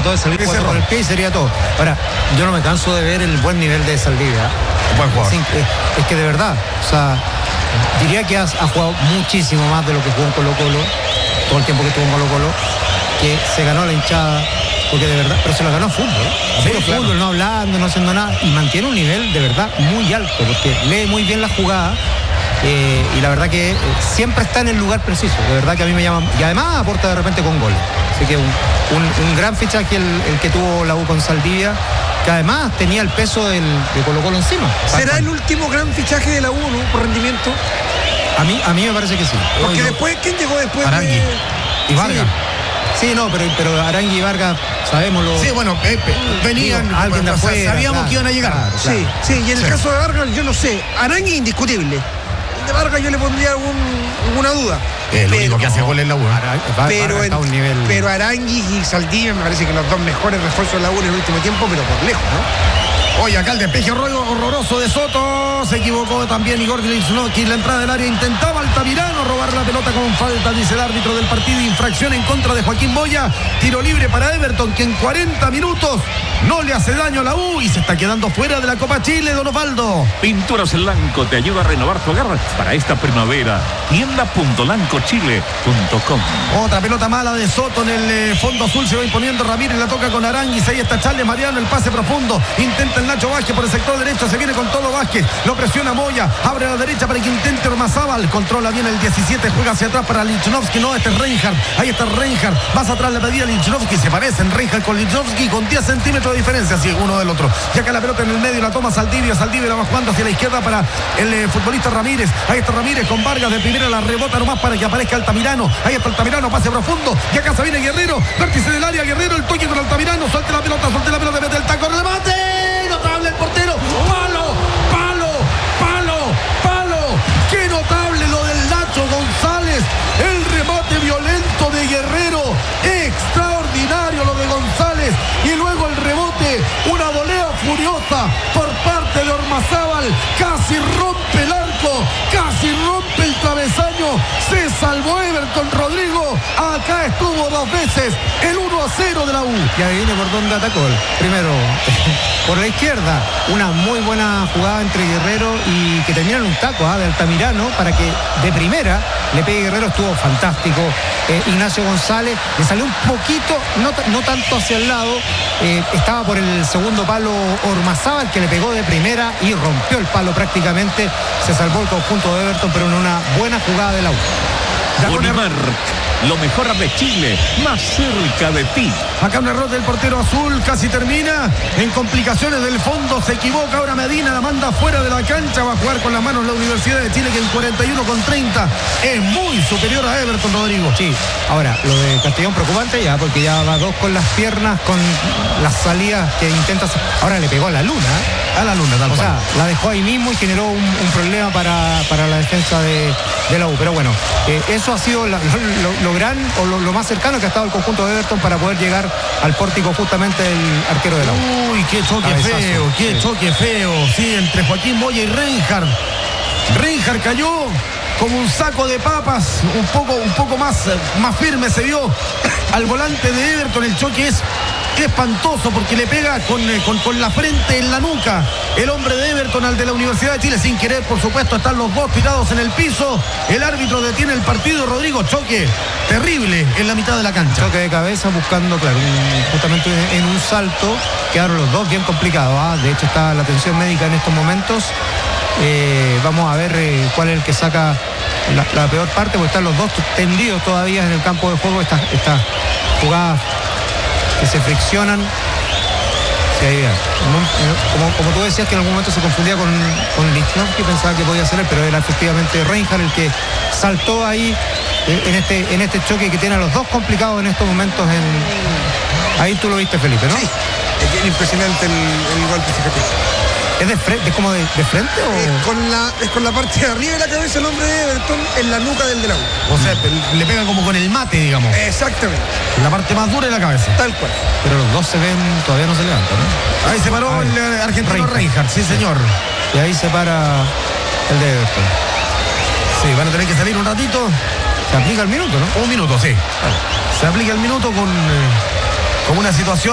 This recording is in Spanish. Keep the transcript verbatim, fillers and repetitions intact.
trató de salir cuatro con el pie y sería todo. Ahora, yo no me canso de ver el buen nivel de Saldivia. Buen jugador. Es, es, es que de verdad, o sea, diría que ha, ha jugado muchísimo más de lo que jugó en Colo Colo, todo el tiempo que estuvo en Colo Colo, que se ganó la hinchada, porque de verdad, pero se lo ganó a fútbol, ¿eh? Sí, claro. Fútbol, no hablando, no haciendo nada, y mantiene un nivel de verdad muy alto, porque lee muy bien la jugada. Eh, y la verdad que eh, siempre está en el lugar preciso, de verdad que a mí me llama, y además aporta de repente con goles, así que un, un, un gran fichaje el, el que tuvo la U con Saldivia, que además tenía el peso del, de Colo Colo encima. ¿Será el último gran fichaje de la U, ¿no? Por rendimiento. A mí, a mí me parece que sí. Porque después, ¿quién llegó después? Arangui de... y Vargas. Sí, sí, no, pero, pero Arangui y Vargas, sabémoslo. Sí, bueno, eh, venían, digo, alguien de o sea, afuera, sabíamos claro, que iban a llegar. claro, claro. Sí, sí, y en el Sí. caso de Vargas, yo no sé. Arangui indiscutible. De Vargas yo le pondría algún, alguna duda. El pero, único que hace gol en la U. pero, en, un nivel... pero Arangui y Saldivia me parece que los dos mejores refuerzos de la U en el último tiempo, pero por lejos, ¿no? Oye, acá el despeje horroroso de Soto. Se equivocó también Igor Lichnowsky. La entrada del área intentaba Altamirano robar la pelota con falta, dice el árbitro del partido. Infracción en contra de Joaquín Moya. Tiro libre para Everton, que en cuarenta minutos no le hace daño a la U y se está quedando fuera de la Copa Chile, don Osvaldo. Pinturas Blanco te ayuda a renovar tu hogar para esta primavera. tienda punto lanco chile punto com. Otra pelota mala de Soto en el eh, fondo azul. Se va imponiendo Ramírez, la toca con Aranguis. Ahí está Charles Mariano, el pase profundo. Intenta el Nacho Vázquez por el sector derecho. Se viene con todo Vázquez. Lo presiona Moya. Abre a la derecha para que intente Ormazábal. Controla bien el diecisiete. Juega hacia atrás para Lichnowsky. No, este es Reinhardt. Ahí está Reinhardt. Más atrás le pedía a Lichnowsky. Se parecen Reinhardt con Lichnowsky con diez centímetros de diferencia. Así uno del otro. Y acá la pelota en el medio. La toma Saldivia. Saldivia la va jugando hacia la izquierda para el eh, futbolista Ramírez. Ahí está Ramírez con Vargas de primera. La rebota nomás para que aparezca Altamirano. Ahí está Altamirano. Pase profundo. Y acá se viene Guerrero. Vértice del área. Guerrero. El toque con Altamirano. Suelte la pelota. Suelte la pelota. Mete el taco. Remate. Notable el portero. Palo. Palo. Palo. Palo. Qué notable lo del Nacho González. El remate violento de Guerrero. Extraordinario lo de González. Y luego el rebote. Una volea furiosa por parte de Ormazábal. Casi rompe el arco. Casi rompe el travesaño. Se salvó Everton, Rodrigo. Acá estuvo dos veces el uno a cero de la U. Y ahí viene por dónde atacó. Primero, por la izquierda, una muy buena jugada entre Guerrero y que termina en un taco ¿eh? de Altamirano para que de primera le pegue Guerrero. Estuvo fantástico. Eh, Ignacio González le salió un poquito, no, no tanto hacia el lado. Eh, estaba por el segundo palo Ormazábal, que le pegó de primera y rompió el palo prácticamente. Se salvó el conjunto de Everton, pero en una buena jugada de la U. Unimark, lo mejor de Chile, más cerca de ti. Acá un error del portero azul, casi termina en complicaciones del fondo, se equivoca ahora Medina, la manda fuera de la cancha, va a jugar con las manos la Universidad de Chile, que en cuarenta y uno con treinta es muy superior a Everton, Rodrigo. Sí, ahora lo de Castellón preocupante ya, porque ya va dos con las piernas, con las salidas que intenta hacer. Ahora le pegó a la luna, ¿eh? A la luna, tal o cual. sea, la dejó ahí mismo y generó un, un problema para, para la defensa de, de la U, pero bueno, eh, eso ha sido la, lo, lo, lo gran o lo, lo más cercano que ha estado el conjunto de Everton para poder llegar al pórtico justamente el arquero de la U. Uy, qué choque Cabezazo, feo, qué sí. choque feo, sí, entre Joaquín Moya y Reinhardt. Reinhardt cayó como un saco de papas, un poco, un poco más, más firme se vio al volante de Everton. El choque es espantoso porque le pega con, con, con la frente en la nuca el hombre de Everton al de la Universidad de Chile, sin querer, por supuesto. Están los dos tirados en el piso. El árbitro detiene el partido. Rodrigo, choque terrible en la mitad de la cancha. Choque de cabeza buscando, claro, un, justamente en un salto. Quedaron los dos bien complicados. ¿ah? De hecho está la atención médica en estos momentos. Eh, vamos a ver eh, cuál es el que saca la, la peor parte, porque están los dos tendidos todavía en el campo de juego. Estas esta jugadas que se friccionan. Sí, ahí, como, como tú decías que en algún momento se confundía con, con Lichnowsky, pensaba que podía ser él, pero era efectivamente Reinhardt el que saltó ahí en este, en este choque que tiene a los dos complicados en estos momentos. En... Ahí tú lo viste, Felipe, ¿no? Sí, es impresionante el, el golpe, fíjate. ¿Es de frente? ¿Es como de, de frente o...? Es con, la, es con la parte de arriba de la cabeza el hombre de Everton en la nuca del de la U. O sea, le pega como con el mate, digamos. Exactamente. La parte más dura de la cabeza. Tal cual. Pero los dos se ven, todavía no se levantan, ¿no? Ahí se paró Ahí. el eh, argentino Reinhardt. Reinhardt, sí señor. Y ahí se para el de Everton. Sí, van a tener que salir un ratito. Se aplica el minuto, ¿no? Un minuto, sí. Se aplica el minuto con, eh, con una situación